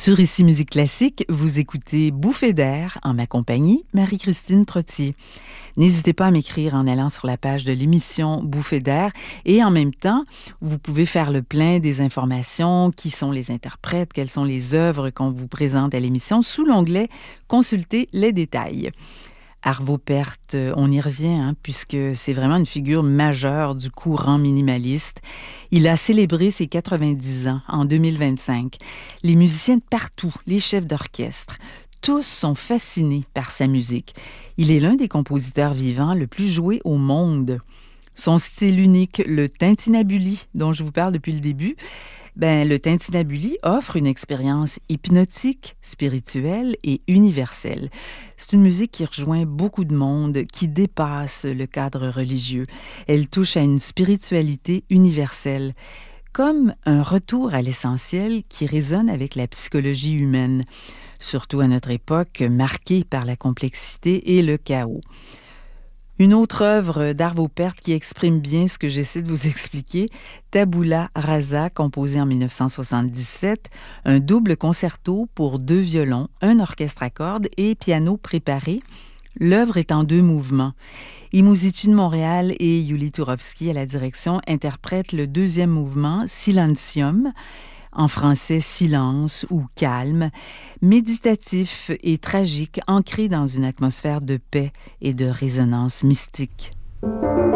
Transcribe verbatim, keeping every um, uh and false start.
Sur Ici Musique Classique, vous écoutez Bouffées d'air en ma compagnie, Marie-Christine Trottier. N'hésitez pas à m'écrire en allant sur la page de l'émission Bouffées d'air et en même temps, vous pouvez faire le plein des informations, qui sont les interprètes, quelles sont les œuvres qu'on vous présente à l'émission sous l'onglet « Consultez les détails ». Arvo Pärt, on y revient, hein, puisque c'est vraiment une figure majeure du courant minimaliste. Il a célébré ses quatre-vingt-dix ans en deux mille vingt-cinq. Les musiciens de partout, les chefs d'orchestre, tous sont fascinés par sa musique. Il est l'un des compositeurs vivants le plus joué au monde. Son style unique, le tintinnabuli, dont je vous parle depuis le début, ben, le tintinnabuli offre une expérience hypnotique, spirituelle et universelle. C'est une musique qui rejoint beaucoup de monde, qui dépasse le cadre religieux. Elle touche à une spiritualité universelle, comme un retour à l'essentiel qui résonne avec la psychologie humaine, surtout à notre époque marquée par la complexité et le chaos. Une autre œuvre d'Arvo Pärt qui exprime bien ce que j'essaie de vous expliquer, Tabula Rasa, composé en dix-neuf cent soixante-dix-sept, un double concerto pour deux violons, un orchestre à cordes et piano préparé. L'œuvre est en deux mouvements. Imo Zichy de Montréal et Yuli Turovsky à la direction interprètent le deuxième mouvement, Silentium, en français silence ou calme, méditatif et tragique, ancré dans une atmosphère de paix et de résonance mystique.